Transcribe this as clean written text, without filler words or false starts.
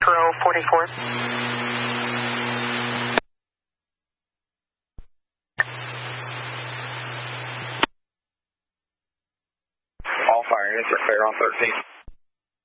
Pro 44. All fire units are clear on 13.